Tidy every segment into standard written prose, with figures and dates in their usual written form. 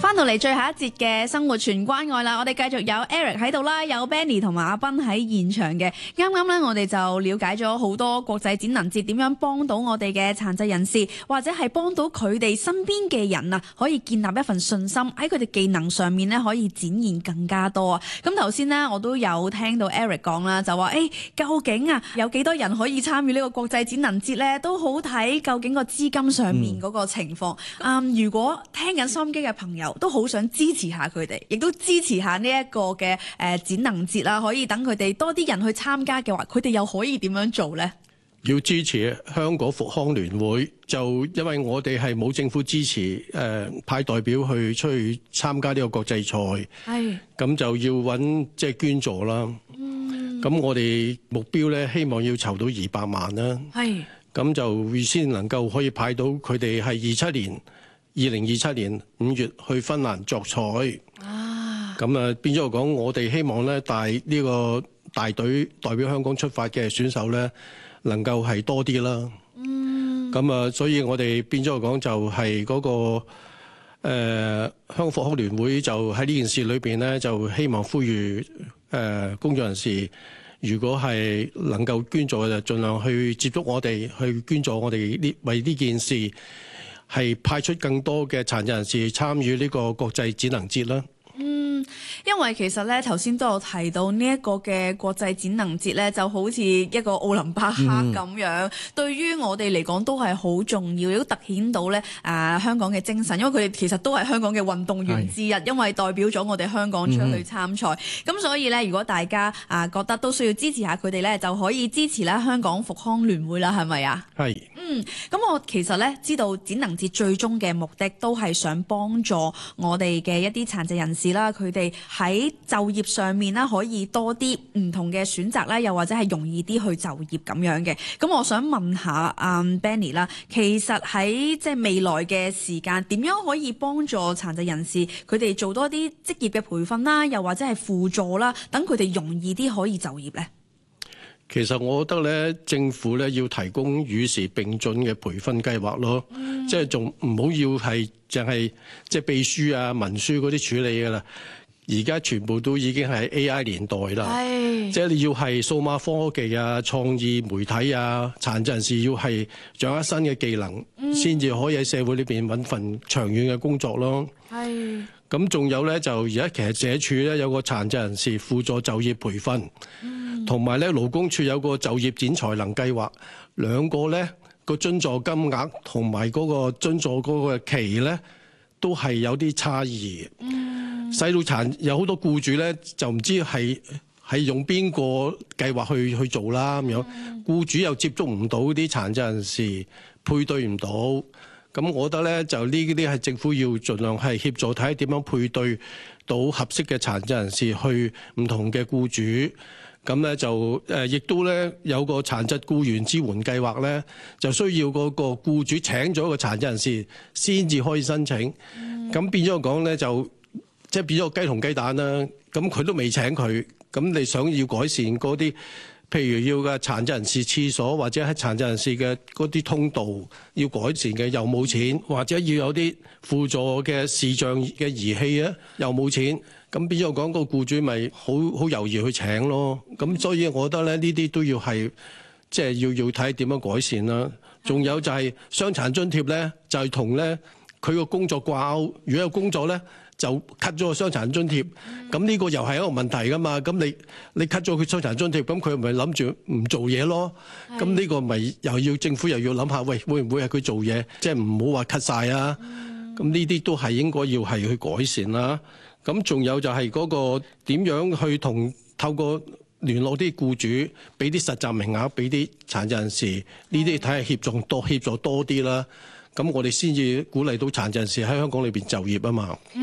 翻到嚟最後一節嘅生活全關愛啦，我哋繼續有 Eric 喺度啦，有 Benny 同埋阿斌喺現場嘅。啱啱咧，我哋就了解咗好多國際展能節點樣幫到我哋嘅殘疾人士，或者係幫到佢哋身邊嘅人啊，可以建立一份信心，喺佢哋技能上面咧可以展現更加多啊。咁頭先呢，我都有聽到 Eric 講啦，就話究竟啊有幾多人可以參與呢個國際展能節咧，都好睇究竟個資金上面嗰個情況。如果聽緊收音機嘅朋友都好想支持下佢哋，亦都支持下呢一個嘅展能節啦，可以等佢哋多啲人去參加嘅話，佢哋又可以點樣做呢？ 要支持香港復康聯會，就因為我哋係冇政府支持，派代表去出去參加呢個國際賽，咁就要揾即係捐助啦。咁我哋目標咧，希望要籌到200萬啦。咁就先能夠可以派到佢哋係2027年5月去芬蘭作賽。咁啊變咗講，我哋希望咧帶呢個大隊代表香港出發嘅選手咧，能夠係多啲啦。咁啊，所以我哋變咗講就係嗰個香港復康聯會就喺呢件事裏邊咧，就希望呼籲公眾人士，如果係能夠捐助嘅，就盡量去接觸我哋，去捐助我哋為呢件事係派出更多嘅殘疾人士參與呢個國際展能節啦。 因為其實咧頭先都有提到呢一個嘅國際展能節咧，就好似一個奧林匹克咁樣，對於我哋嚟講都係好重要，亦都凸顯到咧香港嘅精神，因為佢哋其實都係香港嘅運動員之一，因為代表咗我哋香港出去參賽。咁所以咧，如果大家覺得都需要支持下佢哋咧，就可以支持咧香港復康聯會啦，係咪啊？ 係。 咁我其實咧知道展能節最終嘅目的都係想幫助我哋嘅一啲殘疾人士啦，佢哋喺就業上面啦可以多啲唔同嘅選擇啦，又或者係容易啲去就業咁樣嘅。咁我想問下Benny 啦，其實喺即係未來嘅時間，點樣可以幫助殘疾人士佢哋做多啲職業嘅培訓啦，又或者係輔助啦，等佢哋容易啲可以就業呢？ 其實我覺得咧，政府咧要提供與時並進嘅培訓計劃咯，即係仲唔好要係淨係即係秘書啊、文書嗰啲處理㗎啦。而家全部都已經係 AI 年代啦，即係你要係數碼科技啊、創意媒體啊，殘疾人士要係掌握新嘅技能，先至可以喺社會裏邊揾份長遠嘅工作咯。咁仲有咧，就而家其實社署咧有個殘疾人士輔助就業培訓，同埋咧勞工處有個就業展才能計劃，兩個咧個津助金額同埋嗰個津助嗰個期咧都係有啲差異。細路殘有好多僱主咧就唔知係用邊個計劃去做啦咁樣，僱主又接觸唔到啲殘疾人士，配對唔到。咁我覺得咧，就呢啲係政府要盡量係協助睇下點樣配對到合適嘅殘疾人士去唔同嘅僱主。咁咧就亦都咧有個殘疾僱員支援計劃咧，就需要嗰個僱主請咗個殘疾人士先至可以申請。咁變咗講咧，就即係變咗個雞同雞蛋啦。咁佢都未請佢，咁你想要改善嗰啲，譬如要嘅殘疾人士廁所或者係殘疾人士嘅嗰啲通道要改善嘅又冇錢，或者要有啲輔助嘅視像嘅儀器啊又冇錢，咁變咗講個僱主咪好猶豫去請咯。咁所以我覺得咧呢啲都要係即係要睇點樣改善啦。仲有就係傷殘津貼咧，就係同咧佢個工作掛鈎，如果有工作咧，就 cut 咗個傷殘津貼，咁呢個又係一個問題噶嘛。咁你 cut 咗佢傷殘津貼，咁佢咪諗住唔做嘢咯？咁呢個咪又要政府又要諗下，喂，會唔會係佢做嘢？即係唔好話 cut 晒啊！咁呢啲都係應該要係去改善啦。咁仲有就係嗰個點樣去透過聯絡啲僱主，俾啲實習名額俾啲殘疾人士，呢啲睇下協助多啲啦。咁我哋先至鼓勵到殘疾人士喺香港裏邊就業啊嘛。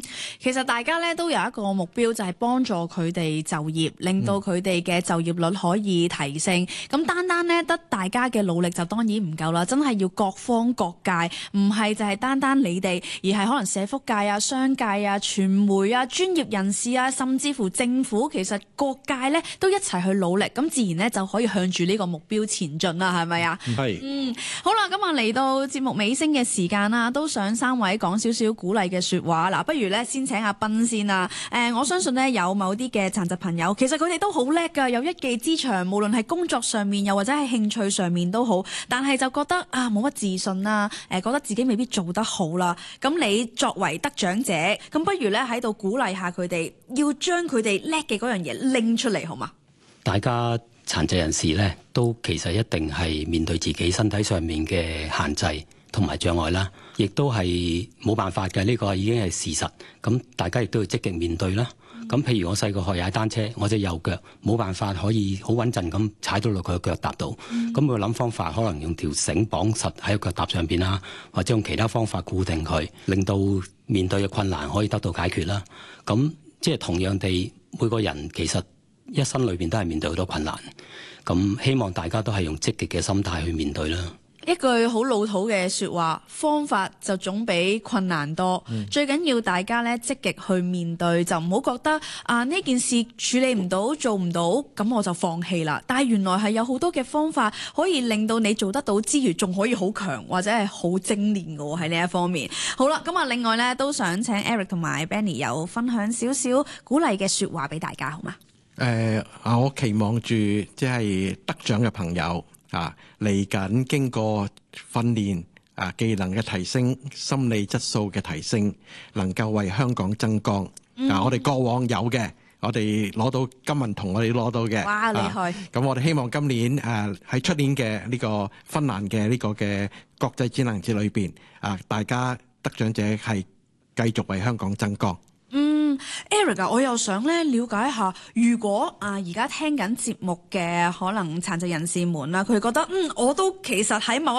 其實大家咧都有一個目標，就係幫助佢哋就業，令到佢哋嘅就業率可以提升。咁單單咧得大家嘅努力就當然唔夠啦，真係要各方各界，唔係就係單單你哋，而係可能社福界啊、商界啊、傳媒啊、專業人士啊，甚至乎政府，其實各界咧都一齊去努力，咁自然咧就可以向住呢個目標前進啦，係咪啊？ 係。 好啦，咁啊嚟到節目尾聲嘅時間啦，都想三位講少少鼓勵嘅說話。嗱，不如咧先請阿斌先啦。我相信咧有某啲嘅殘疾朋友，其實佢哋都好叻㗎，有一技之長，無論係工作上面又或者係興趣上面都好，但係就覺得啊冇乜自信啦，覺得自己未必做得好啦。咁你作為得獎者，咁不如咧喺度鼓勵下佢哋，要將佢哋叻嘅嗰樣嘢拎出嚟，好嘛？ 大家殘疾人士咧，都其實一定係面對自己身體上面嘅限制同埋障礙啦，亦都係冇辦法嘅，呢個已經係事實。咁大家亦都要積極面對啦。咁譬如我細個學踩單車，我隻右腳冇辦法可以好穩陣咁踩到落佢嘅腳踏度。咁我諗方法可能用條繩綁實喺個腳踏上邊啦，或者用其他方法固定佢，令到面對嘅困難可以得到解決啦。咁即係同樣地，每個人其實一生裏邊都係面對好多困難，咁希望大家都係用積極嘅心態去面對啦。 一句好老土嘅說話，方法就總比困難多。最緊要大家咧積極去面對，就唔好覺得呢件事處理唔到、做唔到，咁我就放棄啦。但係原來係有好多嘅方法可以令到你做得到之餘，仲可以好強或者係好精煉嘅喎，喺呢一方面。好啦，咁另外咧都想請 Eric 同埋 Benny 有分享少少鼓勵嘅說話俾大家，好嗎？ 我期望住即係得獎嘅朋友嚟緊經過訓練技能嘅提升、心理質素嘅提升，能夠為香港爭光。我哋過往有嘅，我哋攞到金銀銅，我哋攞到嘅。 哇，厲害！ 咁我哋希望今年喺出年嘅呢個芬蘭嘅呢個嘅國際展能節裏邊大家得獎者係繼續為香港爭光。 Eric 我又想咧了解一下，如果而家聽緊節目嘅可能殘疾人士們啦，佢哋覺得我都其實喺某